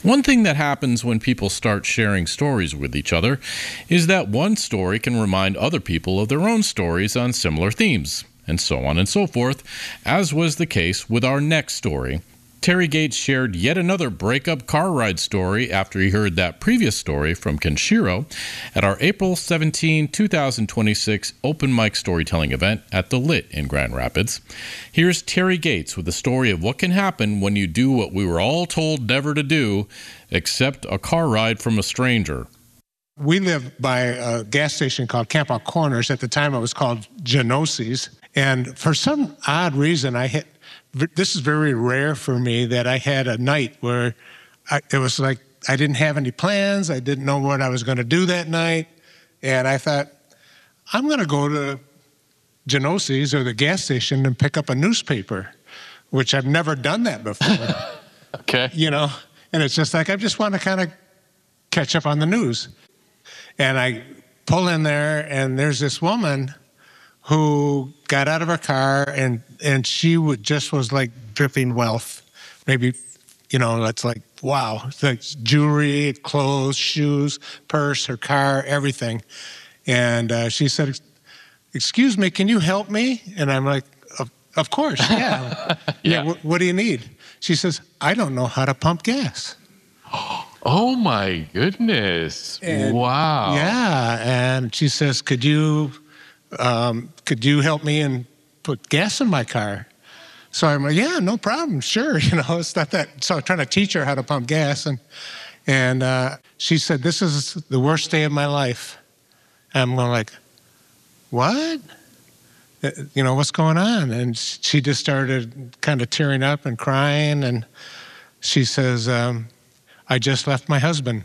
One thing that happens when people start sharing stories with each other is that one story can remind other people of their own stories on similar themes, and so on and so forth, as was the case with our next story. Terry Gates shared yet another breakup car ride story after he heard that previous story from Kenshiro at our April 17, 2026 open mic storytelling event at The Lit in Grand Rapids. Here's Terry Gates with the story of what can happen when you do what we were all told never to do, accept a car ride from a stranger. We lived by a gas station called Campout Corners. At the time, it was called Genosi's. And for some odd reason, this is very rare for me, that I had a night where it was like I didn't have any plans. I didn't know what I was going to do that night. And I thought, I'm going to go to Genosi's or the gas station and pick up a newspaper, which I've never done that before. Okay. You know, and it's just like, I just want to kind of catch up on the news. And I pull in there, and there's this woman who got out of her car, and she was like dripping wealth. Maybe, you know, that's like, wow. It's like jewelry, clothes, shoes, purse, her car, everything. And she said, "Excuse me, can you help me?" And I'm like, of course, yeah. Yeah. What do you need? She says, "I don't know how to pump gas." Oh my goodness. And, wow. Yeah, and she says, could you help me and put gas in my car? So I'm like, yeah, no problem, sure. You know, it's not that. So I'm trying to teach her how to pump gas, and she said, "This is the worst day of my life." And I'm going like, what? You know, what's going on? And she just started kind of tearing up and crying, and she says, "I just left my husband."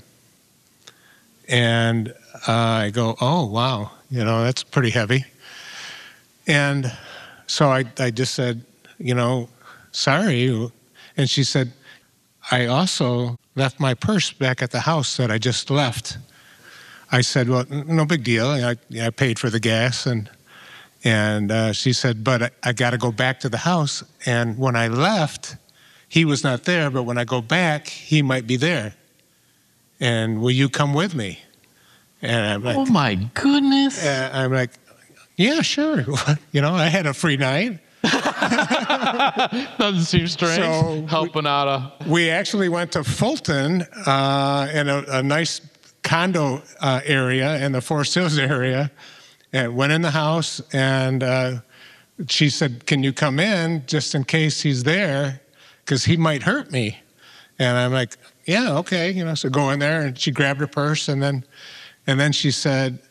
And I go, oh, wow, you know, that's pretty heavy. And so I just said, you know, sorry. And she said, "I also left my purse back at the house that I just left." I said, well, no big deal. I paid for the gas. And she said, but I got to go back to the house. And when I left, he was not there. But when I go back, he might be there. And will you come with me? And I'm like, Oh my goodness. I'm like, yeah, sure. You know, I had a free night. Doesn't seem strange. So helping out we actually went to Fulton in a nice condo area in the Forest Hills area, and went in the house, and she said, "Can you come in just in case he's there, because he might hurt me?" And I'm like, yeah, okay. You know, so go in there, and she grabbed her purse, and then she said,